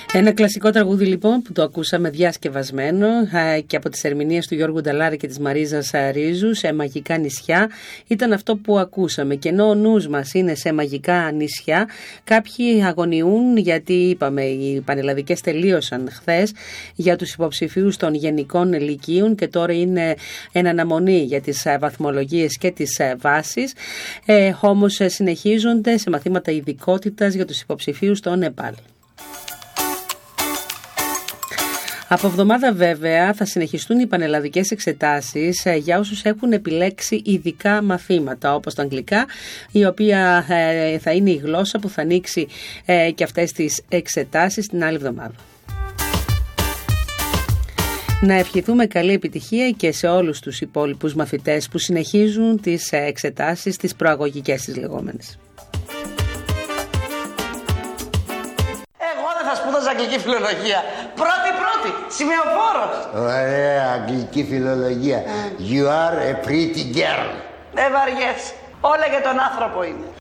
Ένα κλασικό τραγούδι λοιπόν που το ακούσαμε διασκευασμένο και από τις ερμηνείες του Γιώργου Νταλάρη και της Μαρίζας Ρίζου, σε μαγικά νησιά, ήταν αυτό που ακούσαμε. Και ενώ ο νους μας είναι σε μαγικά νησιά, κάποιοι αγωνιούν, γιατί είπαμε οι πανελλαδικές τελείωσαν χθες, για τους υποψηφίους των γενικών λυκείων και τώρα είναι εν αναμονή για τις βαθμολογίες και τις βάσεις, όμως συνεχίζονται σε μαθήματα ειδικότητας για τους υποψηφίους των ΕΠΑΛ. Από εβδομάδα βέβαια θα συνεχιστούν οι πανελλαδικές εξετάσεις για όσους έχουν επιλέξει ειδικά μαθήματα, όπως τα αγγλικά, η οποία θα είναι η γλώσσα που θα ανοίξει και αυτές τις εξετάσεις την άλλη εβδομάδα. Να ευχηθούμε καλή επιτυχία και σε όλους τους υπόλοιπους μαθητές που συνεχίζουν τις εξετάσεις, τις προαγωγικές τις λεγόμενες. Θα σπούδαζα αγγλική φιλολογία. Πρώτη, σημεοφόρος. Ωραία, αγγλική φιλολογία. You are a pretty girl. Δεν βαριέσαι. Όλα για τον άνθρωπο είναι.